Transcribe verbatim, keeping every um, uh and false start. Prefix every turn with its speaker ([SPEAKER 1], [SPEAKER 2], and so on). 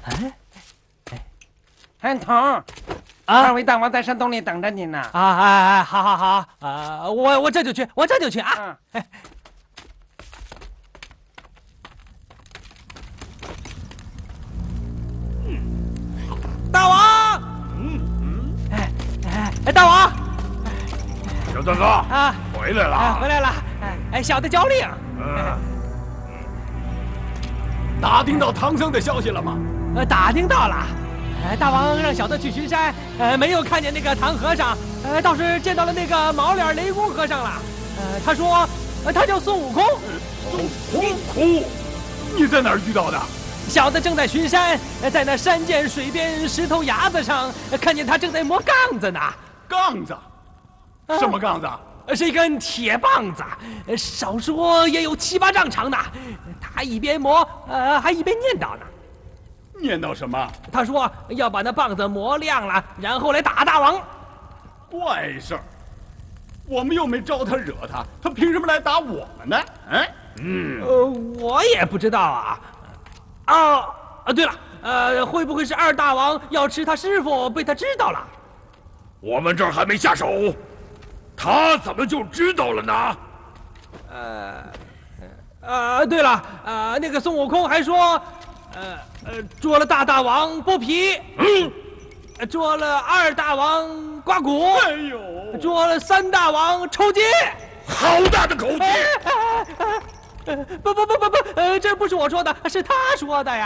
[SPEAKER 1] 哎，
[SPEAKER 2] 韩童，
[SPEAKER 1] 啊，
[SPEAKER 2] 二位大王在山洞里等着你呢。
[SPEAKER 1] 啊哎哎，好好好，啊，我我这就去，我这就去啊。
[SPEAKER 2] 嗯，
[SPEAKER 1] 大王，
[SPEAKER 3] 嗯嗯，
[SPEAKER 1] 哎哎哎，大王
[SPEAKER 3] 小大哥
[SPEAKER 1] 啊，
[SPEAKER 3] 回来
[SPEAKER 1] 哎，回
[SPEAKER 3] 了。
[SPEAKER 1] 来了，哎哎，小的交令。
[SPEAKER 3] 嗯，打听到唐僧的消息了吗？
[SPEAKER 1] 呃，打听到了，呃，大王让小的去巡山，呃，没有看见那个唐和尚，呃，倒是见到了那个毛脸雷公和尚了。呃，他说，呃，他叫孙悟空。
[SPEAKER 3] 孙悟空，你在哪儿遇到的？
[SPEAKER 1] 小的正在巡山，呃在那山涧水边石头崖子上，呃看见他正在磨杠子呢。
[SPEAKER 3] 杠子？什么杠子？
[SPEAKER 1] 呃是一根铁棒子，呃少说也有七八丈长呢。他一边磨，呃，还一边念叨呢。
[SPEAKER 3] 念叨什么？
[SPEAKER 1] 他说要把那棒子磨亮了，然后来打大王。
[SPEAKER 3] 怪事儿！我们又没招他惹他，他凭什么来打我们呢？嗯嗯，
[SPEAKER 1] 呃，我也不知道啊。啊啊，对了，呃，会不会是二大王要吃他师傅，被他知道了？
[SPEAKER 4] 我们这儿还没下手，他怎么就知道了呢？
[SPEAKER 1] 呃，呃，对了，呃，那个孙悟空还说，呃呃，捉了大大王剥皮，
[SPEAKER 4] 嗯，
[SPEAKER 1] 呃捉了二大王刮骨，
[SPEAKER 3] 哎呦，
[SPEAKER 1] 捉了三大王抽筋。
[SPEAKER 4] 好大的口气！
[SPEAKER 1] 哎哎哎哎不不不不不，呃，这不是我说的，是他说的呀。